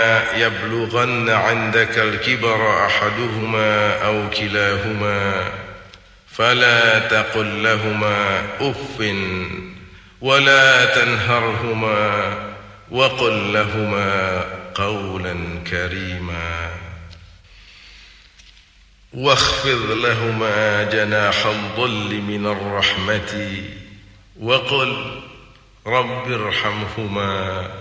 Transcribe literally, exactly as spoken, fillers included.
يبلغن عندك الكبر أحدهما أو كلاهما فلا تقل لهما أف ولا تنهرهما وقل لهما قولا كريما واخفض لهما جناح الظل من الرحمة وقل رب ارحمهما